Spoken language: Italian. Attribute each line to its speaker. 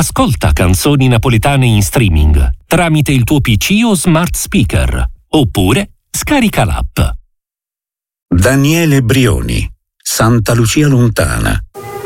Speaker 1: Ascolta canzoni napoletane in streaming tramite il tuo PC o smart speaker, oppure scarica l'app.
Speaker 2: Daniele Brioni, Santa Lucia Lontana,